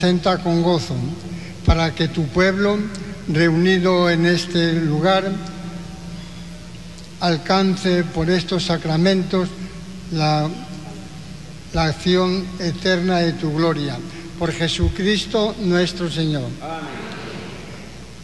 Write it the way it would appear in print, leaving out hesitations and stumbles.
presenta con gozo, para que tu pueblo, reunido en este lugar, alcance por estos sacramentos la acción eterna de tu gloria. Por Jesucristo nuestro Señor. Amén.